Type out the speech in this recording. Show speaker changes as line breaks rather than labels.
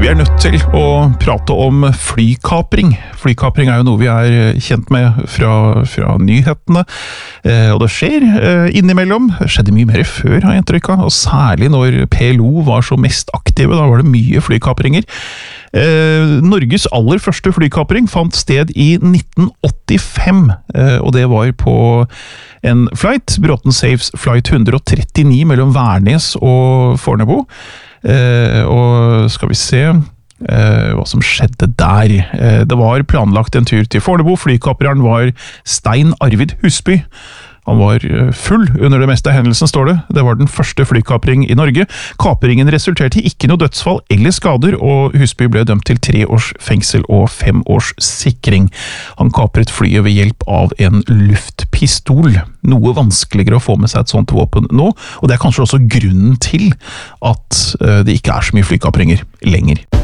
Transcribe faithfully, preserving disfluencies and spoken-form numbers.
Vi er nødt til å prate om flykapring. Flykapring er jo noe vi er kjent med fra, fra nyhetene, eh, og det skjer eh, innimellom. Det skjedde mye mer før, har jeg inntrykk av, og særlig når P L O var så mest aktive, da var det mye flykapringer. Eh, Norges aller første flykapring fant sted i nitten åttifem, eh, og det var på en flight, Bråten Safes flight one thirty-nine mellom Værnes og Fornebu. Eh, og skal vi se eh, hva som skjedde der. Eh, det var planlagt en tur til Fornebu. Flykapreren var Stein Arvid Husby. Han var full under det meste av hendelsen, står det. Det var den første flykapring i Norge. Kapringen resulterte i ikke noe dødsfall eller skader, og Husby ble dømt til tre års fengsel og fem års sikring. Han kapret flyet ved hjelp av en luftpistol. Noe vanskeligere å få med seg et sånt våpen nå, og det er kanskje også grunnen til at det ikke er så mye flykapringer lenger.